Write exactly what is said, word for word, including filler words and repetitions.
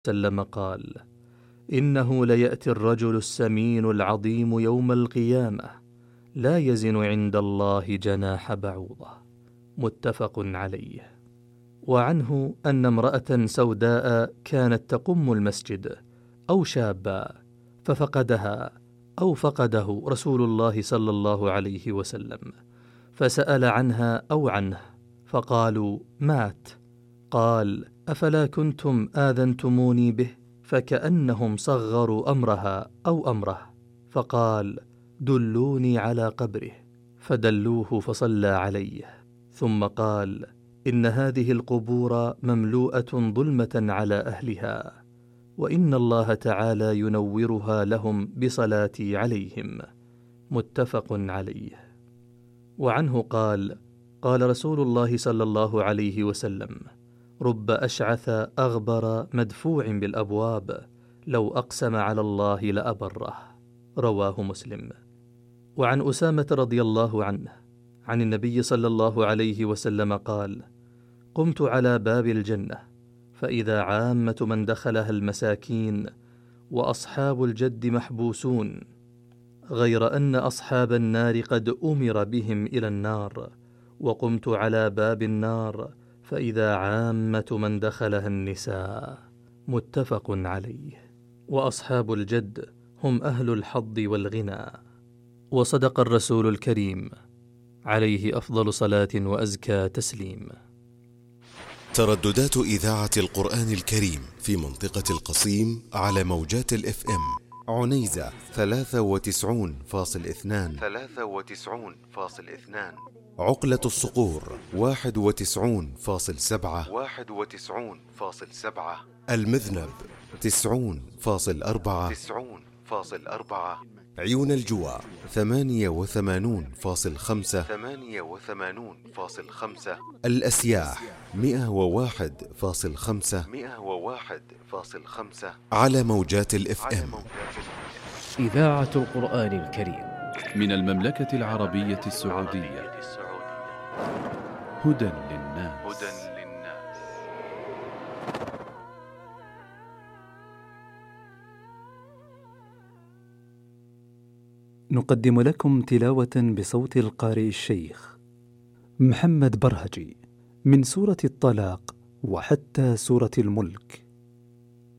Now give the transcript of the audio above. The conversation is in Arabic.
وسلم قال: إنه ليأتي الرجل السمين العظيم يوم القيامة لا يزن عند الله جناح بعوضة. متفق عليه. وعنه أن امرأة سوداء كانت تقم المسجد أو شابا ففقدها أو فقده رسول الله صلى الله عليه وسلم، فسأل عنها أو عنه فقالوا: مات. قال: أفلا كنتم آذنتموني به؟ فكأنهم صغروا أمرها أو أمره، فقال: دلوني على قبره، فدلوه فصلى عليه، ثم قال: إن هذه القبور مملوءة ظلمة على أهلها، وإن الله تعالى ينورها لهم بصلاتي عليهم. متفق عليه. وعنه قال: قال رسول الله صلى الله عليه وسلم: رب أشعث أغبر مدفوع بالأبواب لو أقسم على الله لأبره. رواه مسلم. وعن أسامة رضي الله عنه عن النبي صلى الله عليه وسلم قال: قمت على باب الجنة فإذا عامة من دخلها المساكين وأصحاب الجد محبوسون، غير أن أصحاب النار قد أمر بهم إلى النار، وقمت على باب النار فإذا عامة من دخلها النساء. متفق عليه. وأصحاب الجد هم أهل الحظ والغنى. وصدق الرسول الكريم عليه أفضل صلاة وأزكى تسليم. ترددات إذاعة القرآن الكريم في منطقة القصيم على موجات الاف ام: عنيزة ثلاثة وتسعون فاصل اثنان ثلاثة وتسعون فاصل اثنان، عقلة الصقور واحد وتسعون فاصل سبعة واحد وتسعون فاصل سبعة، المذنب تسعون فاصل أربعة تسعون فاصل أربعة، عيون الجوى ثمانية وثمانون فاصل خمسة ثمانية وثمانون فاصل خمسة، الأسياح مئة وواحد فاصل خمسة مئة وواحد فاصل خمسة على موجات الاف ام. إذاعة القرآن الكريم من المملكة العربية السعودية. هدى للناس. هدى للناس. نقدم لكم تلاوة بصوت القارئ الشيخ محمد برهجي من سورة الطلاق وحتى سورة الملك.